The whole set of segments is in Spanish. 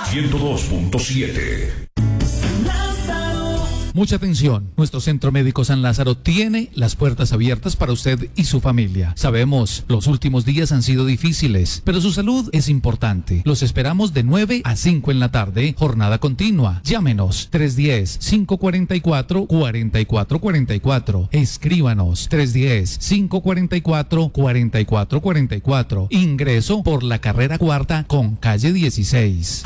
102.7. Mucha atención, nuestro Centro Médico San Lázaro tiene las puertas abiertas para usted y su familia. Sabemos, los últimos días han sido difíciles, pero su salud es importante. Los esperamos de 9 a 5 en la tarde, jornada continua. Llámenos 310-544-4444. Escríbanos 310-544-4444. Ingreso por la carrera cuarta con calle 16.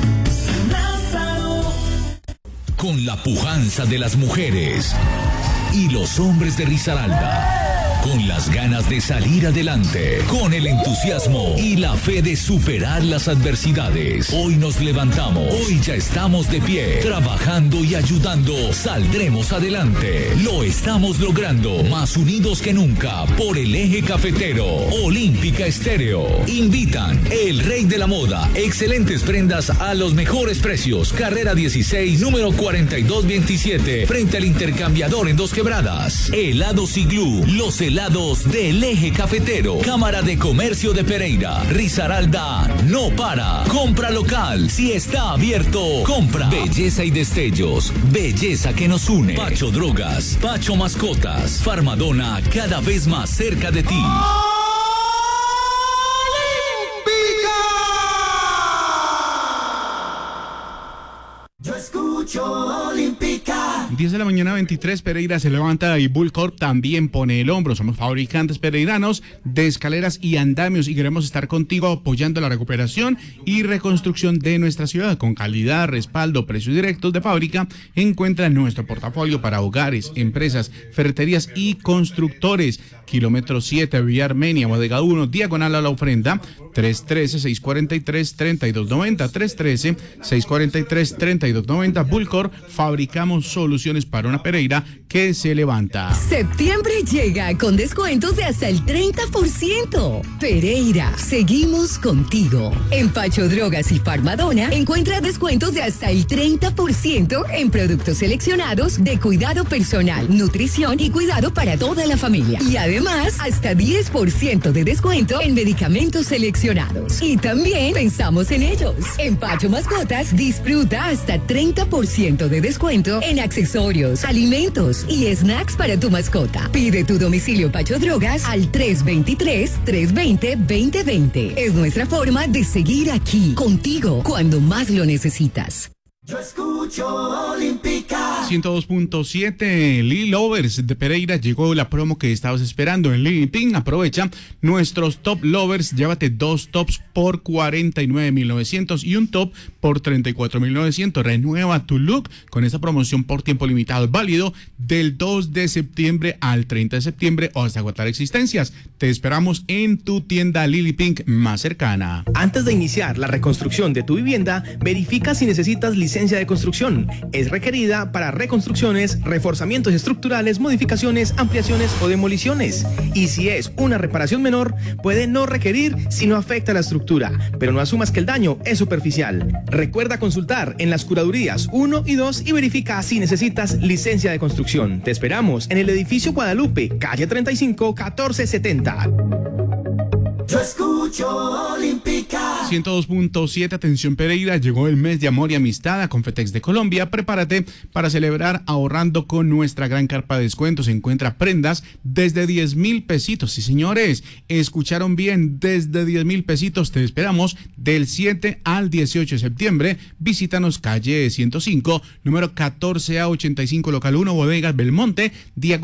Con la pujanza de las mujeres y los hombres de Risaralda, con las ganas de salir adelante, con el entusiasmo y la fe de superar las adversidades. Hoy nos levantamos, hoy ya estamos de pie, trabajando y ayudando, saldremos adelante. Lo estamos logrando, más unidos que nunca, por el eje cafetero. Olímpica Estéreo. Invitan El Rey de la Moda, excelentes prendas a los mejores precios. Carrera 16, número 4227, frente al Intercambiador en Dos Quebradas. Helados Iglú, los helados del eje cafetero. Cámara de Comercio de Pereira. Risaralda no para. Compra local. Si está abierto, compra. Belleza y destellos. Belleza que nos une. Pacho Drogas. Pacho Mascotas. Farmadona, cada vez más cerca de ti. Yo escucho Olímpica. 10 de la mañana 23, Pereira se levanta y Bullcorp también pone el hombro. Somos fabricantes pereiranos de escaleras y andamios y queremos estar contigo apoyando la recuperación y reconstrucción de nuestra ciudad. Con calidad, respaldo, precios directos de fábrica, encuentra nuestro portafolio para hogares, empresas, ferreterías y constructores. Kilómetro 7, Vía Armenia, Bodega 1, diagonal a la ofrenda, 313-643-3290, 313-643-3290. Bullcorp, fabricamos soluciones para una Pereira que se levanta. Septiembre llega con descuentos de hasta el 30%. Pereira, seguimos contigo. En Pacho Drogas y Farmadona encuentra descuentos de hasta el 30% en productos seleccionados de cuidado personal, nutrición y cuidado para toda la familia. Y además, hasta 10% de descuento en medicamentos seleccionados. Y también pensamos en ellos. En Pacho Mascotas, disfruta hasta 30% de descuento en accesorios, alimentos y snacks para tu mascota. Pide tu domicilio Pacho Drogas al 323-320-2020. Es nuestra forma de seguir aquí, contigo, cuando más lo necesitas. Yo escucho Olímpica. 102.7, Lil Lovers de Pereira. Llegó la promo que estabas esperando en Lil Ping. Aprovecha nuestros Top Lovers. Llévate 2 tops por 49.900 y un top por 34.900. Renueva tu look con esta promoción por tiempo limitado, válido del 2 de septiembre al 30 de septiembre o hasta agotar existencias. Te esperamos en tu tienda Lil Ping más cercana. Antes de iniciar la reconstrucción de tu vivienda, verifica si necesitas licencia de construcción. Es requerida para reconstrucciones, reforzamientos estructurales, modificaciones, ampliaciones o demoliciones. Y si es una reparación menor, puede no requerir si no afecta la estructura, pero no asumas que el daño es superficial. Recuerda consultar en las curadurías 1 y 2 y verifica si necesitas licencia de construcción. Te esperamos en el edificio Guadalupe, calle 35, 1470. Yo escucho Olímpica. 102.7, atención Pereira, llegó el mes de amor y amistad a Confetex de Colombia. Prepárate para celebrar ahorrando con nuestra gran carpa de descuentos. Encuentra prendas desde 10,000 pesitos. Sí, señores, escucharon bien, desde 10,000 pesitos. Te esperamos del 7 al 18 de septiembre. Visítanos calle 105, número 14A85, local 1, Bodegas Belmonte, diagonal